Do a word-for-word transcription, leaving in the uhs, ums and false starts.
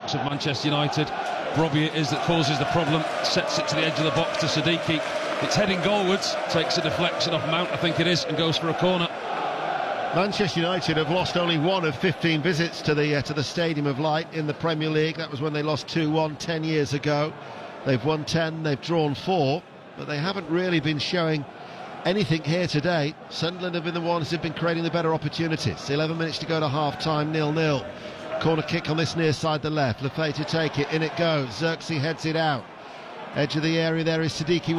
box of Manchester United. Brobbey it is that causes the problem, sets it to the edge of the box to Siddiqui. It's heading goalwards, takes a deflection off Mount, I think it is, and goes for a corner. Manchester United have lost only one of fifteen visits to the uh, to the Stadium of Light in the Premier League. That was when they lost two one ten years ago. They've won ten, they've drawn four, but they haven't really been showing anything here today. Sunderland have been the ones who've been creating the better opportunities. eleven minutes to go to half-time, nil nil. Corner kick on this near side, the left. Lefay to take it, in it goes. Xerxes heads it out. Edge of the area there is Siddiqui.